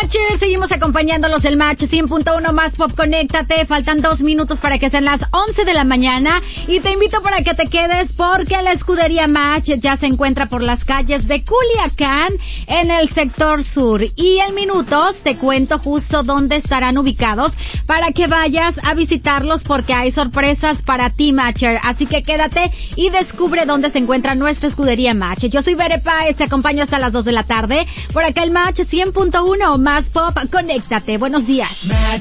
Matchers, seguimos acompañándolos el Match 100.1 más Pop, conéctate, faltan 2 minutos para que sean las 11 de la mañana y te invito para que te quedes porque la escudería Match ya se encuentra por las calles de Culiacán en el sector sur y en minutos te cuento justo dónde estarán ubicados para que vayas a visitarlos porque hay sorpresas para ti, Matcher, así que quédate y descubre dónde se encuentra nuestra escudería Match. Yo soy Bere Páez, te acompaño hasta las 2 de la tarde por acá el Match 100.1 más Pop, conéctate. Buenos días.